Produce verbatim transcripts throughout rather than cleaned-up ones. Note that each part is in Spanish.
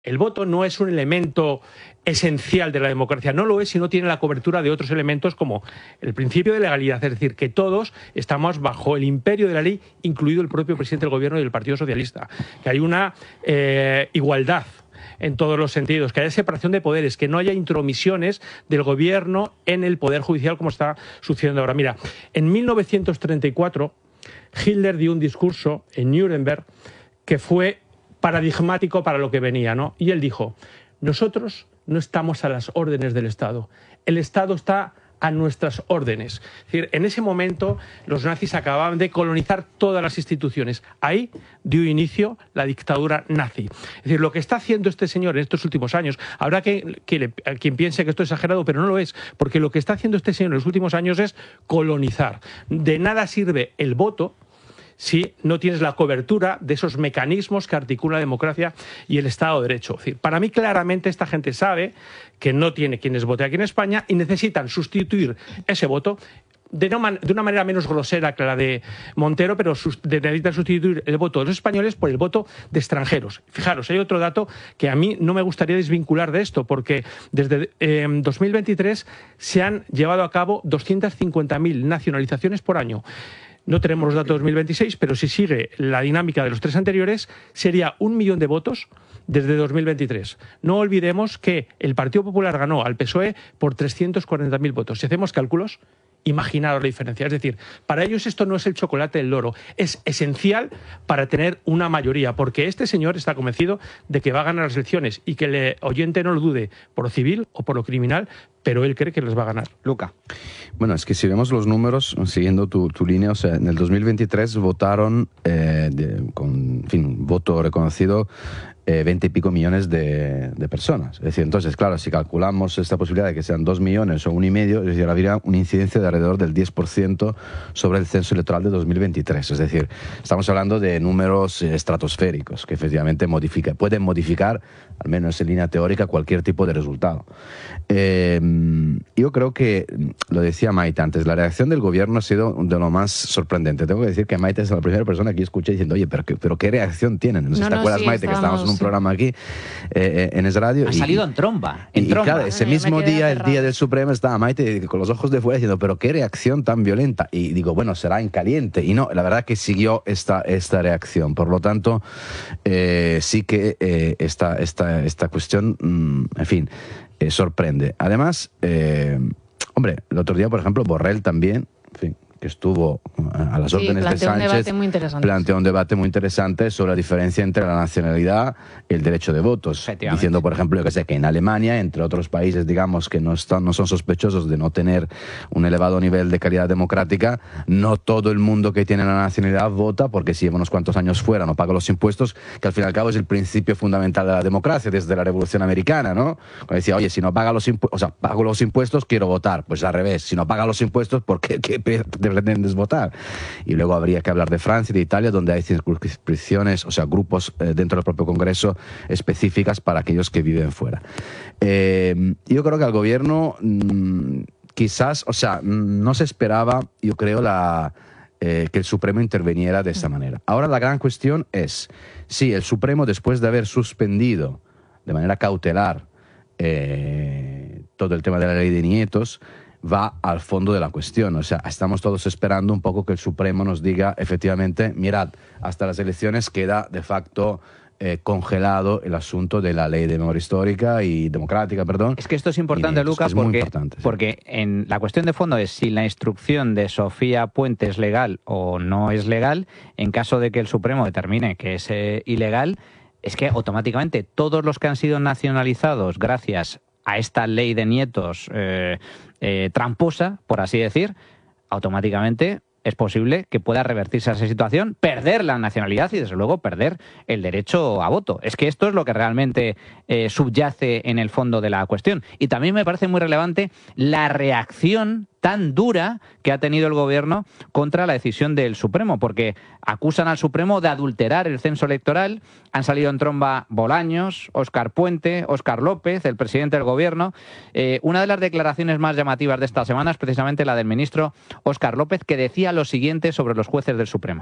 El voto no es un elemento esencial de la democracia, no lo es si no tiene la cobertura de otros elementos como el principio de legalidad, es decir, que todos estamos bajo el imperio de la ley, incluido el propio presidente del gobierno y el Partido Socialista, que hay una eh, igualdad en todos los sentidos, que haya separación de poderes, que no haya intromisiones del gobierno en el poder judicial como está sucediendo ahora. Mira, en mil novecientos treinta y cuatro Hitler dio un discurso en Nuremberg que fue paradigmático para lo que venía, ¿no? Y él dijo, nosotros no estamos a las órdenes del Estado, el Estado está a nuestras órdenes. Es decir, en ese momento los nazis acababan de colonizar todas las instituciones. Ahí dio inicio la dictadura nazi. Es decir, lo que está haciendo este señor en estos últimos años, habrá que, que le, quien piense que esto es exagerado, pero no lo es, porque lo que está haciendo este señor en los últimos años es colonizar. De nada sirve el voto si no tienes la cobertura de esos mecanismos que articulan la democracia y el Estado de Derecho. Es decir, para mí, claramente, esta gente sabe que no tiene quienes voten aquí en España y necesitan sustituir ese voto de, no man de una manera menos grosera que la de Montero, pero sus de necesitan sustituir el voto de los españoles por el voto de extranjeros. Fijaros, hay otro dato que a mí no me gustaría desvincular de esto, porque desde eh, dos mil veintitrés se han llevado a cabo doscientas cincuenta mil nacionalizaciones por año. No tenemos los datos de dos mil veintiséis, pero si sigue la dinámica de los tres anteriores, sería un millón de votos desde dos mil veintitrés. No olvidemos que el Partido Popular ganó al P S O E por trescientos cuarenta mil votos. Si hacemos cálculos, imaginaros la diferencia. Es decir, para ellos esto no es el chocolate del loro, es esencial para tener una mayoría, porque este señor está convencido de que va a ganar las elecciones y que el oyente no lo dude por lo civil o por lo criminal, pero él cree que les va a ganar. Luca. Bueno, es que si vemos los números, siguiendo tu, tu línea, o sea, en el dos mil veintitrés votaron, eh, de, con en fin, voto reconocido, eh, veinte y pico millones de, de personas. Es decir, entonces, claro, si calculamos esta posibilidad de que sean dos millones o un y medio, es decir, habría una incidencia de alrededor del diez por ciento sobre el censo electoral de dos mil veintitrés. Es decir, estamos hablando de números estratosféricos que efectivamente modifica, pueden modificar, al menos en línea teórica, cualquier tipo de resultado. Eh, yo creo que, lo decía Maite antes, la reacción del gobierno ha sido de lo más sorprendente. Tengo que decir que Maite es la primera persona que yo escuché diciendo, oye, pero, pero ¿qué reacción tienen? No sé si te acuerdas, sí, Maite, que estábamos en un programa aquí eh, en Es Radio. Ha y, salido en tromba. En y, tromba. Y claro, ese Ay, mismo día, el cerrado. día del Supremo, estaba Maite con los ojos de fuera diciendo, pero qué reacción tan violenta. Y digo, bueno, será en caliente. Y no, la verdad que siguió esta, esta reacción. Por lo tanto, eh, sí que eh, esta, esta, esta cuestión, mmm, en fin, eh, sorprende. Además, eh, hombre, el otro día, por ejemplo, Borrell también, en fin, que estuvo a las Sí, órdenes de planteó un Sánchez, debate muy interesante. planteó un debate muy interesante sobre la diferencia entre la nacionalidad y el derecho de votos, diciendo, por ejemplo, yo que sé, que en Alemania, entre otros países, digamos, que no están, no son sospechosos de no tener un elevado nivel de calidad democrática, no todo el mundo que tiene la nacionalidad vota, porque si lleva unos cuantos años fuera no paga los impuestos, que al fin y al cabo es el principio fundamental de la democracia desde la Revolución Americana, ¿no? Cuando decía, oye, si no paga los impuestos, o sea, pago los impuestos, quiero votar. Pues al revés, si no paga los impuestos, ¿por qué, qué pretendes votar? Y luego habría que hablar de Francia y de Italia, donde hay circunscripciones, o sea, grupos eh, dentro del propio Congreso específicas para aquellos que viven fuera. Eh, yo creo que al gobierno mmm, quizás, o sea, no se esperaba, yo creo, la, eh, que el Supremo interviniera de esta manera. Ahora la gran cuestión es si el Supremo, después de haber suspendido de manera cautelar eh, todo el tema de la ley de nietos, va al fondo de la cuestión. O sea, estamos todos esperando un poco que el Supremo nos diga efectivamente, mirad, hasta las elecciones queda de facto eh, congelado el asunto de la ley de memoria histórica y democrática, perdón. Es que esto es importante, Lucas, es muy porque, importante, sí. porque en la cuestión de fondo es si la instrucción de Sofía Puente es legal o no es legal. En caso de que el Supremo determine que es eh, ilegal, es que automáticamente todos los que han sido nacionalizados gracias a esta ley de nietos eh, eh, tramposa, por así decir, automáticamente es posible que pueda revertirse esa situación, perder la nacionalidad y, desde luego, perder el derecho a voto. Es que esto es lo que realmente eh, subyace en el fondo de la cuestión. Y también me parece muy relevante la reacción tan dura que ha tenido el gobierno contra la decisión del Supremo, porque acusan al Supremo de adulterar el censo electoral. Han salido en tromba Bolaños, Óscar Puente, Óscar López, el presidente del gobierno. Eh, una de las declaraciones más llamativas de esta semana es precisamente la del ministro Óscar López, que decía lo siguiente sobre los jueces del Supremo.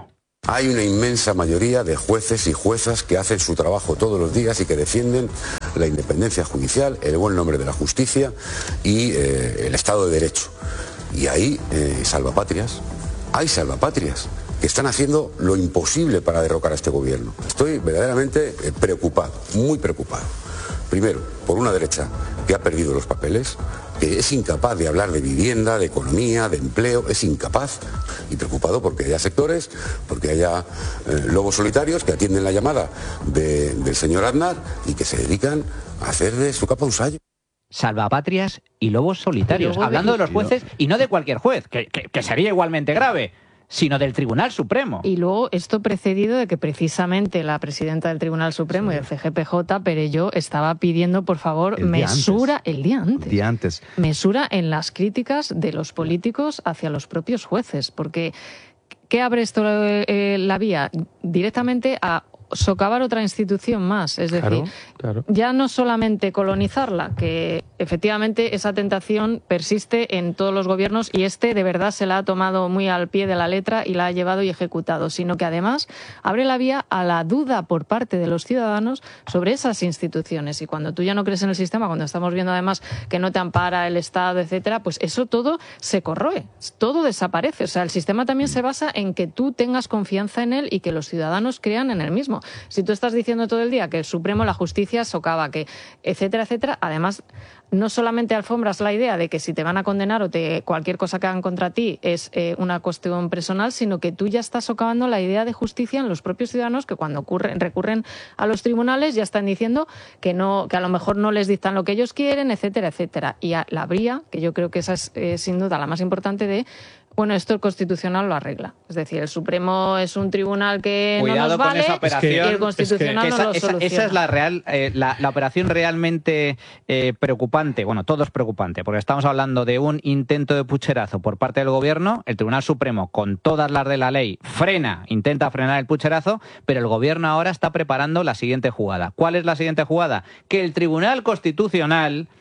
Hay una inmensa mayoría de jueces y juezas que hacen su trabajo todos los días y que defienden la independencia judicial, el buen nombre de la justicia y eh, el Estado de Derecho. Y hay eh, salvapatrias, hay salvapatrias que están haciendo lo imposible para derrocar a este gobierno. Estoy verdaderamente eh, preocupado, muy preocupado. Primero, por una derecha que ha perdido los papeles, que es incapaz de hablar de vivienda, de economía, de empleo, es incapaz. Y preocupado porque haya sectores, porque haya eh, lobos solitarios que atienden la llamada de, del señor Aznar y que se dedican a hacer de su capa un sayo. Salvapatrias y lobos solitarios, Luego hablando de... de los jueces y no de cualquier juez, que, que, que sería igualmente grave, sino del Tribunal Supremo. Y luego esto precedido de que precisamente la presidenta del Tribunal Supremo sí. y el C G P J, Perelló, estaba pidiendo, por favor, el mesura antes. el día antes. Día antes. Mesura en las críticas de los políticos hacia los propios jueces, porque ¿qué abre esto eh, la vía? Directamente a socavar otra institución más, es decir, claro, claro. ya no solamente colonizarla, que efectivamente esa tentación persiste en todos los gobiernos y este de verdad se la ha tomado muy al pie de la letra y la ha llevado y ejecutado, sino que además abre la vía a la duda por parte de los ciudadanos sobre esas instituciones. Y cuando tú ya no crees en el sistema, cuando estamos viendo además que no te ampara el Estado, etcétera, pues eso todo se corroe, todo desaparece. O sea, el sistema también se basa en que tú tengas confianza en él y que los ciudadanos crean en él mismo. Si tú estás diciendo todo el día que el Supremo, la justicia socava, que etcétera, etcétera, además no solamente alfombras la idea de que si te van a condenar o te, cualquier cosa que hagan contra ti es eh, una cuestión personal, sino que tú ya estás socavando la idea de justicia en los propios ciudadanos que cuando ocurren, recurren a los tribunales ya están diciendo que no, que a lo mejor no les dictan lo que ellos quieren, etcétera, etcétera. Y a la vía, que yo creo que esa es eh, sin duda la más importante de bueno, esto el Constitucional lo arregla. Es decir, el Supremo es un tribunal que Cuidado no nos vale con esa operación, y el Constitucional es que, no lo esa, soluciona. Esa es la, real, eh, la, la operación realmente eh, preocupante. Bueno, todo es preocupante, porque estamos hablando de un intento de pucherazo por parte del Gobierno. El Tribunal Supremo, con todas las de la ley, frena, intenta frenar el pucherazo, pero el Gobierno ahora está preparando la siguiente jugada. ¿Cuál es la siguiente jugada? Que el Tribunal Constitucional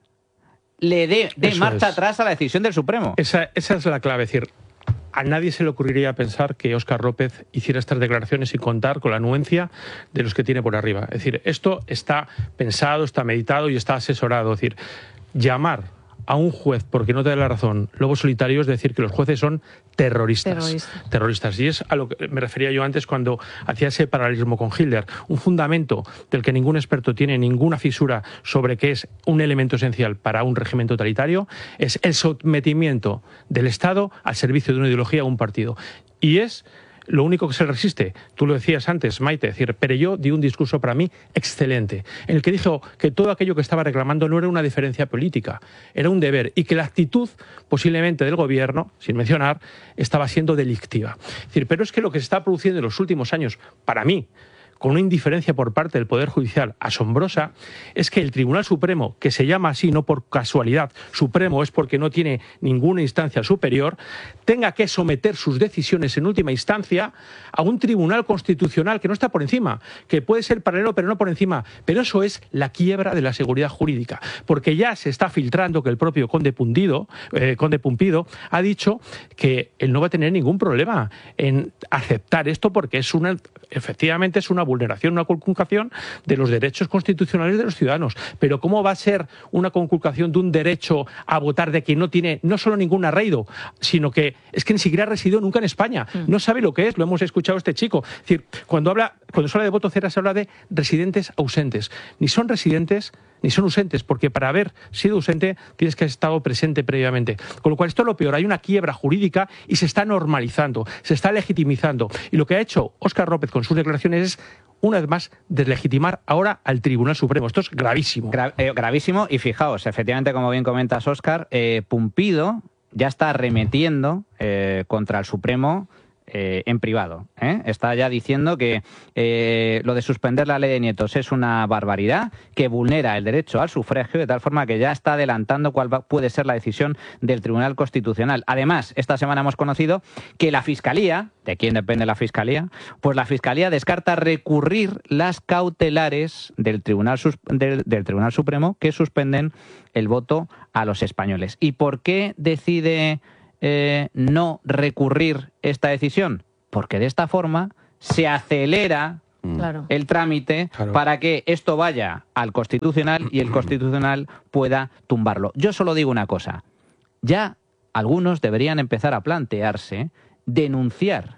le dé de marcha es. atrás a la decisión del Supremo. Esa, esa es la clave. Es decir, a nadie se le ocurriría pensar que Óscar López hiciera estas declaraciones sin contar con la anuencia de los que tiene por arriba. Es decir, esto está pensado, está meditado y está asesorado. Es decir, llamar a un juez porque no te da la razón, lobo solitario, es decir, que los jueces son terroristas. Terroristas. Terroristas. Y es a lo que me refería yo antes cuando hacía ese paralelismo con Hitler. Un fundamento del que ningún experto tiene ninguna fisura sobre qué es un elemento esencial para un régimen totalitario es el sometimiento del Estado al servicio de una ideología o un partido. Y es lo único que se resiste. Tú lo decías antes, Maite, es decir, Perelló dio un discurso para mí excelente, en el que dijo que todo aquello que estaba reclamando no era una diferencia política, era un deber, y que la actitud posiblemente del gobierno, sin mencionar, estaba siendo delictiva. Es decir, pero es que lo que se está produciendo en los últimos años, para mí, con una indiferencia por parte del Poder Judicial asombrosa, es que el Tribunal Supremo, que se llama así no por casualidad, Supremo es porque no tiene ninguna instancia superior, tenga que someter sus decisiones en última instancia a un Tribunal Constitucional que no está por encima, que puede ser paralelo pero no por encima. Pero eso es la quiebra de la seguridad jurídica, porque ya se está filtrando que el propio Conde Pundido, eh, Conde Pumpido ha dicho que él no va a tener ningún problema en aceptar esto porque es una, efectivamente es una vulneración, una conculcación de los derechos constitucionales de los ciudadanos. Pero ¿cómo va a ser una conculcación de un derecho a votar de quien no tiene no solo ningún arraigo, sino que es que ni siquiera ha residido nunca en España? No sabe lo que es, lo hemos escuchado este chico. Es decir, cuando habla, cuando se habla de voto cero se habla de residentes ausentes. Ni son residentes ni son ausentes, porque para haber sido ausente tienes que haber estado presente previamente. Con lo cual esto es lo peor, hay una quiebra jurídica y se está normalizando, se está legitimizando. Y lo que ha hecho Óscar López con sus declaraciones es, una vez más, deslegitimar ahora al Tribunal Supremo. Esto es gravísimo. Gra eh, gravísimo, y fijaos, efectivamente, como bien comentas, Óscar, eh, Pumpido ya está arremetiendo eh, contra el Supremo Eh, en privado. ¿eh? Está ya diciendo que eh, lo de suspender la ley de nietos es una barbaridad, que vulnera el derecho al sufragio, de tal forma que ya está adelantando cuál va, puede ser la decisión del Tribunal Constitucional. Además, esta semana hemos conocido que la Fiscalía, ¿de quién depende la Fiscalía? Pues la Fiscalía descarta recurrir las cautelares del Tribunal, del, del Tribunal Supremo que suspenden el voto a los españoles. ¿Y por qué decide Eh, no recurrir esta decisión? porque de esta forma se acelera Claro. el trámite Claro. para que esto vaya al Constitucional y el Constitucional pueda tumbarlo. Yo solo digo una cosa, ya algunos deberían empezar a plantearse denunciar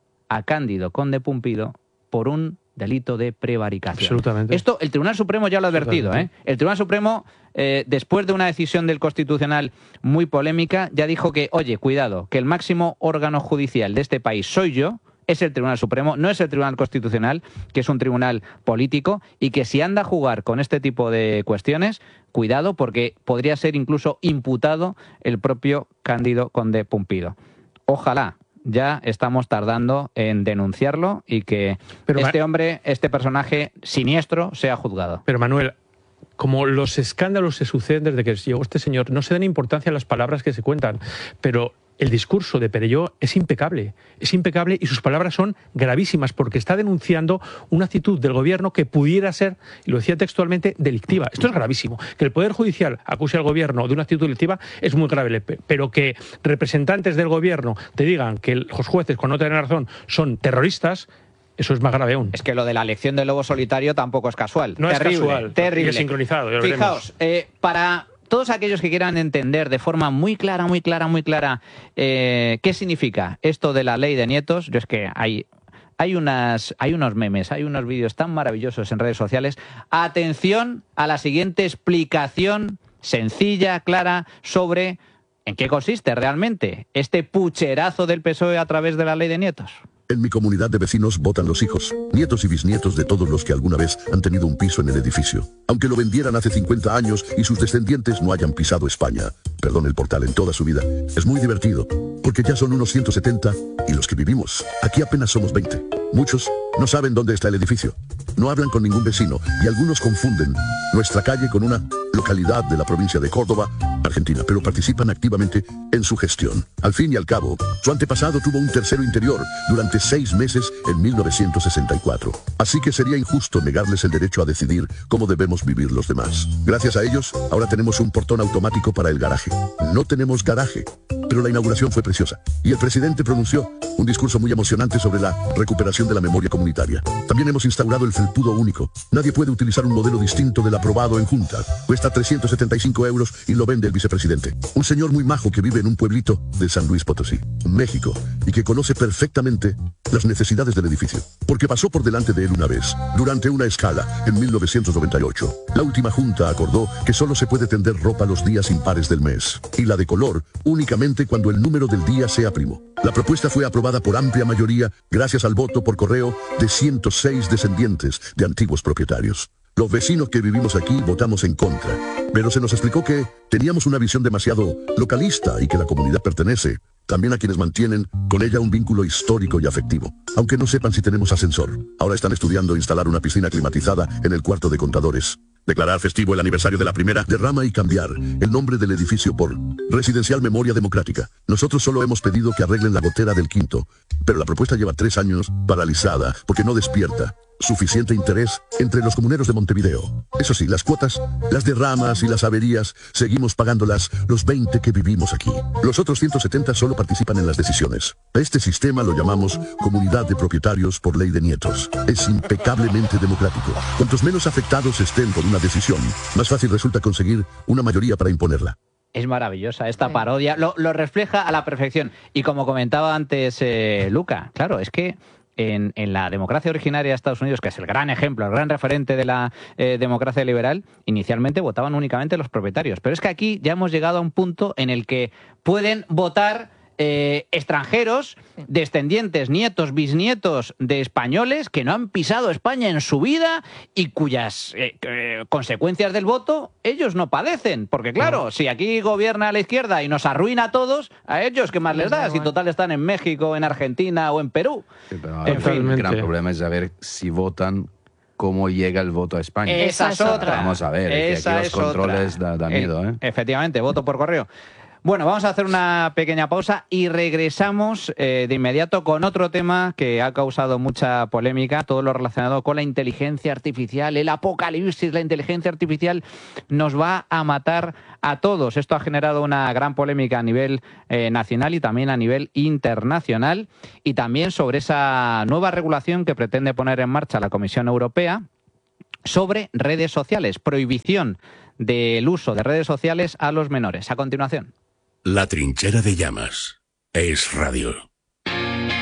a Cándido Conde Pumpido por un delito de prevaricación. Absolutamente. Esto el Tribunal Supremo ya lo ha advertido, ¿eh? El Tribunal Supremo, eh, después de una decisión del Constitucional muy polémica, ya dijo que, oye, cuidado, que el máximo órgano judicial de este país soy yo, es el Tribunal Supremo, no es el Tribunal Constitucional, que es un tribunal político, y que si anda a jugar con este tipo de cuestiones, cuidado, porque podría ser incluso imputado el propio Cándido Conde Pumpido. Ojalá. Ya estamos tardando en denunciarlo y que Pero, este hombre, este personaje siniestro, sea juzgado. Pero Manuel, como los escándalos se suceden desde que llegó este señor, no se dan importancia a las palabras que se cuentan, pero el discurso de Perelló es impecable, es impecable y sus palabras son gravísimas porque está denunciando una actitud del gobierno que pudiera ser, y lo decía textualmente, delictiva. Esto es gravísimo. Que el Poder Judicial acuse al gobierno de una actitud delictiva es muy grave, pero que representantes del gobierno te digan que los jueces, cuando no tienen razón, son terroristas, eso es más grave aún. Es que lo de la elección del lobo solitario tampoco es casual. No terrible, es casual. Terrible. Y es sincronizado, ya lo Fijaos, eh, para todos aquellos que quieran entender de forma muy clara, muy clara, muy clara eh, qué significa esto de la ley de nietos, yo es que hay... Hay, unas, hay unos memes, hay unos vídeos tan maravillosos en redes sociales. Atención a la siguiente explicación sencilla, clara, sobre en qué consiste realmente este pucherazo del P S O E a través de la ley de nietos. En mi comunidad de vecinos votan los hijos, nietos y bisnietos de todos los que alguna vez han tenido un piso en el edificio. Aunque lo vendieran hace cincuenta años y sus descendientes no hayan pisado España, perdón, el portal en toda su vida, es muy divertido, porque ya son unos ciento setenta y los que vivimos aquí apenas somos veinte. Muchos no saben dónde está el edificio, no hablan con ningún vecino y algunos confunden nuestra calle con una localidad de la provincia de Córdoba, Argentina, pero participan activamente en su gestión. Al fin y al cabo, su antepasado tuvo un tercero interior durante seis meses en mil novecientos sesenta y cuatro. Así que sería injusto negarles el derecho a decidir cómo debemos vivir los demás. Gracias a ellos, ahora tenemos un portón automático para el garaje. No tenemos garaje, pero la inauguración fue preciosa. Y el presidente pronunció un discurso muy emocionante sobre la recuperación de la memoria comunitaria. También hemos instaurado el felpudo único. Nadie puede utilizar un modelo distinto del aprobado en Junta. Cuesta trescientos setenta y cinco euros y lo vende el vicepresidente. Un señor muy majo que vive en un pueblito de San Luis Potosí, México, y que conoce perfectamente las necesidades del edificio, porque pasó por delante de él una vez, durante una escala, en mil novecientos noventa y ocho. La última junta acordó que solo se puede tender ropa los días impares del mes, y la de color únicamente cuando el número del día sea primo. La propuesta fue aprobada por amplia mayoría gracias al voto por correo de ciento seis descendientes de antiguos propietarios. Los vecinos que vivimos aquí votamos en contra, pero se nos explicó que teníamos una visión demasiado localista y que la comunidad pertenece también a quienes mantienen con ella un vínculo histórico y afectivo. Aunque no sepan si tenemos ascensor, ahora están estudiando instalar una piscina climatizada en el cuarto de contadores, declarar festivo el aniversario de la primera derrama y cambiar el nombre del edificio por Residencial Memoria Democrática. Nosotros solo hemos pedido que arreglen la gotera del quinto, pero la propuesta lleva tres años paralizada porque no despierta suficiente interés entre los comuneros de Montevideo. Eso sí, las cuotas, las derramas y las averías, seguimos pagándolas los veinte que vivimos aquí. Los otros ciento setenta solo participan en las decisiones. A este sistema lo llamamos Comunidad de Propietarios por Ley de Nietos. Es impecablemente democrático. Cuantos menos afectados estén por una decisión, más fácil resulta conseguir una mayoría para imponerla. Es maravillosa esta parodia, lo, lo refleja a la perfección. Y como comentaba antes eh, Luca, claro, es que En, en la democracia originaria de Estados Unidos, que es el gran ejemplo, el gran referente de la eh, democracia liberal, inicialmente votaban únicamente los propietarios. Pero es que aquí ya hemos llegado a un punto en el que pueden votar eh, extranjeros, descendientes, nietos, bisnietos de españoles que no han pisado España en su vida y cuyas eh, eh, consecuencias del voto ellos no padecen. Porque claro, si aquí gobierna la izquierda y nos arruina a todos, a ellos ¿qué más les da? Si total están en México, en Argentina o en Perú. Sí, pero en fin, el gran problema es saber si votan, cómo llega el voto a España. Esa es otra. Vamos a ver, es que aquí los controles da, da miedo. ¿eh? Efectivamente, voto por correo. Bueno, vamos a hacer una pequeña pausa y regresamos eh, de inmediato con otro tema que ha causado mucha polémica, todo lo relacionado con la inteligencia artificial, el apocalipsis. La inteligencia artificial nos va a matar a todos. Esto ha generado una gran polémica a nivel eh, nacional y también a nivel internacional, y también sobre esa nueva regulación que pretende poner en marcha la Comisión Europea sobre redes sociales, prohibición del uso de redes sociales a los menores. A continuación. La trinchera de llamas es radio.